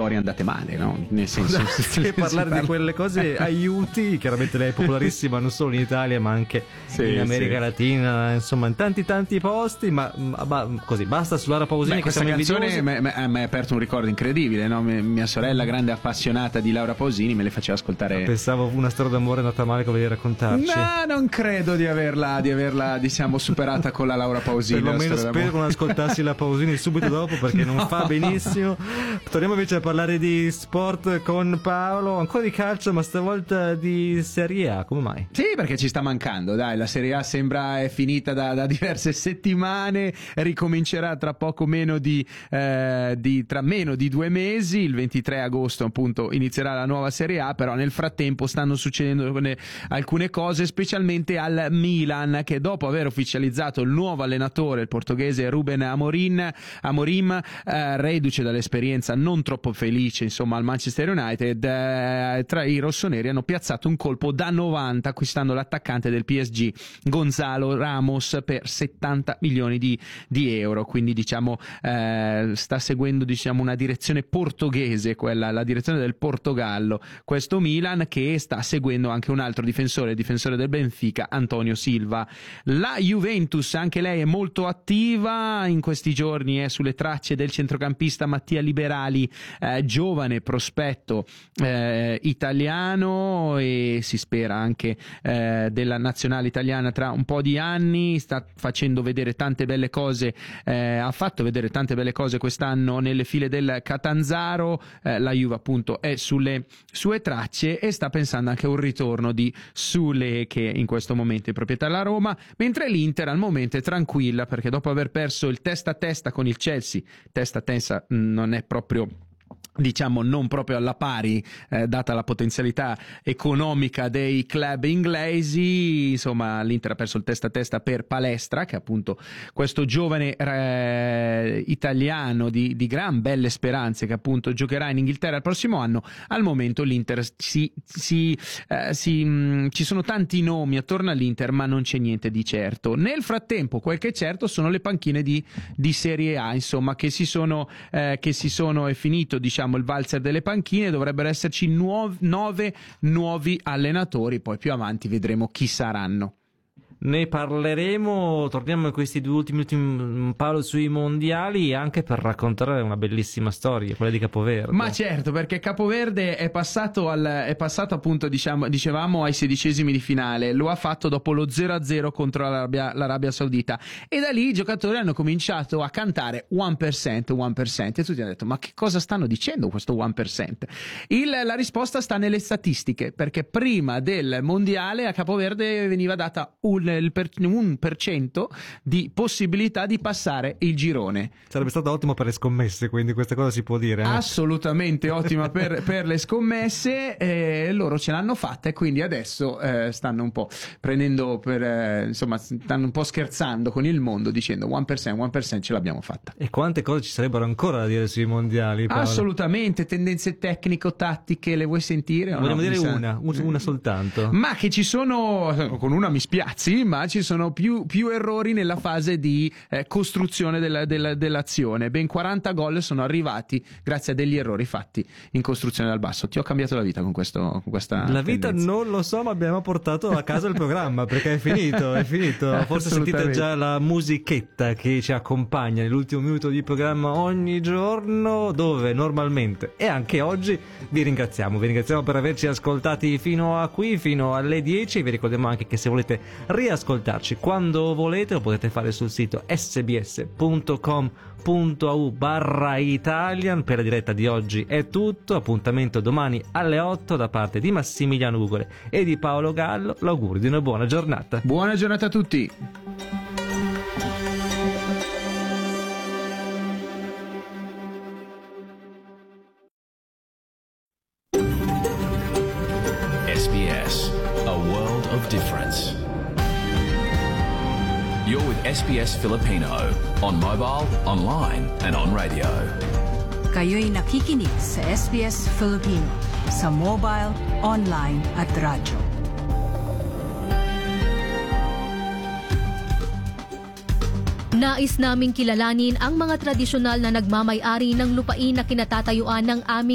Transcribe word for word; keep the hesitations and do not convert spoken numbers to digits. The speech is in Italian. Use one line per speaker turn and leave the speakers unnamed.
storie andate male, no? Nel senso,
se parlare parla... di quelle cose aiuti, chiaramente lei è popolarissima non solo in Italia ma anche sì, in America sì. Latina, insomma in tanti tanti posti, ma, ma così basta su Laura Pausini.
Beh,
che
questa canzone mi ha aperto un ricordo incredibile, no? Mia sorella, grande appassionata di Laura Pausini, me le faceva ascoltare.
Pensavo una storia d'amore andata male che volevi raccontarci.
No, non credo di averla, di averla diciamo superata con la Laura Pausini.
Perlomeno spero che non ascoltassi la Pausini subito dopo, perché no. non fa benissimo. Torniamo invece a parlare di sport con Paolo, ancora di calcio ma stavolta di Serie A. Come mai?
Sì, perché ci sta mancando, dai, la Serie A sembra è finita da, da diverse settimane, ricomincerà tra poco meno di, eh, di tra meno di due mesi, il ventitré agosto appunto inizierà la nuova Serie A, però nel frattempo stanno succedendo alcune cose, specialmente al Milan, che dopo aver ufficializzato il nuovo allenatore, il portoghese Ruben Amorim, Amorim eh, reduce dall'esperienza non troppo felice insomma al Manchester United, eh, tra i rossoneri hanno piazzato un colpo da novanta acquistando l'attaccante del P S G Gonzalo Ramos per settanta milioni di, di euro, quindi diciamo eh, sta seguendo diciamo una direzione portoghese, quella la direzione del Portogallo, questo Milan, che sta seguendo anche un altro difensore, il difensore del Benfica Antonio Silva. La Juventus anche lei è molto attiva in questi giorni, è sulle tracce del centrocampista Mattia Liberali, eh, giovane prospetto eh, italiano, e si spera anche eh, della nazionale italiana tra un po' di anni. Sta facendo vedere tante belle cose, eh, ha fatto vedere tante belle cose quest'anno nelle file del Catanzaro, eh, la Juve appunto è sulle sue tracce e sta pensando anche a un ritorno di Sule, che in questo momento è proprietà della Roma, mentre l'Inter al momento è tranquilla perché dopo aver perso il testa a testa con il Chelsea, testa a testa non è proprio diciamo non proprio alla pari eh, data la potenzialità economica dei club inglesi, insomma l'Inter ha perso il testa a testa per Palestra, che è appunto questo giovane eh, italiano di, di gran belle speranze, che appunto giocherà in Inghilterra il prossimo anno. Al momento l'Inter si, si, eh, si, mh, ci sono tanti nomi attorno all'Inter ma non c'è niente di certo. Nel frattempo quel che è certo sono le panchine di, di Serie A, insomma, che si sono eh, che si sono è finito diciamo il valzer delle panchine, dovrebbero esserci nuov- nove nuovi allenatori, poi più avanti vedremo chi saranno.
Ne parleremo, torniamo in questi due ultimi ultimi Paolo sui mondiali, anche per raccontare una bellissima storia, quella di Capoverde.
Ma certo, perché Capoverde è passato al è passato appunto diciamo dicevamo ai sedicesimi di finale, lo ha fatto dopo lo zero a zero contro l'Arabia, l'Arabia Saudita, e da lì i giocatori hanno cominciato a cantare one percent one percent e tutti hanno detto ma che cosa stanno dicendo questo one percent? Il, la risposta sta nelle statistiche, perché prima del mondiale a Capoverde veniva data un il per, un per cento di possibilità di passare il girone.
Sarebbe stato ottimo per le scommesse, quindi questa cosa si può dire, eh?
Assolutamente ottima per, per le scommesse, eh, loro ce l'hanno fatta e quindi adesso eh, stanno un po' prendendo per eh, insomma stanno un po' scherzando con il mondo dicendo one percent one percent ce l'abbiamo fatta.
E quante cose ci sarebbero ancora da dire sui mondiali, Paolo?
Assolutamente, tendenze tecnico-tattiche, le vuoi sentire?
Vogliamo
no?
dire una, una soltanto.
Ma che ci sono, con una mi spiazzi, ma ci sono più, più errori nella fase di eh, costruzione della, della, dell'azione. Ben quaranta gol sono arrivati grazie a degli errori fatti in costruzione dal basso. Ti ho cambiato la vita con, questo, con questa
la vita tendenza. Non lo so, ma abbiamo portato a casa il programma perché è finito, è finito. Forse sentite già la musichetta che ci accompagna nell'ultimo minuto di programma ogni giorno, dove normalmente e anche oggi vi ringraziamo vi ringraziamo per averci ascoltati fino a qui, fino alle dieci. Vi ricordiamo anche che se volete riascoltarci quando volete lo potete fare sul sito sbs punto com punto a u barra Italian. Per la diretta di oggi è tutto, appuntamento domani alle otto da parte di Massimiliano Ugole e di Paolo Gallo. L'augurio di una buona giornata.
Buona giornata a tutti.
S B S, a world of difference. You're with S B S Filipino on mobile, online and on radio.
Kayo'y nakikinig sa S B S Filipino sa mobile, online at radyo.
Nais naming kilalanin ang mga tradisyonal na nagmamay-ari ng lupain na kinatatayuan ng aming